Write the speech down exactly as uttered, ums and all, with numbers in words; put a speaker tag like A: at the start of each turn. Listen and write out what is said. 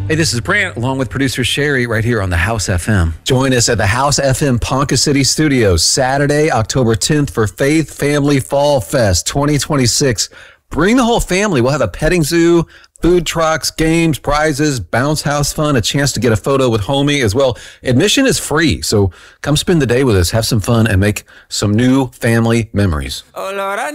A: Hey, this is Brant, along with producer Sherry, right here on the House F M. Join us at the House F M Ponca City Studios Saturday, October tenth for Faith Family Fall Fest twenty twenty-six. Bring the whole family. We'll have a petting zoo, food trucks, games, prizes, bounce house fun, a chance to get a photo with homie as well. Admission is free, so come spend the day with us, have some fun, and make some new family memories. Oh, Lord, I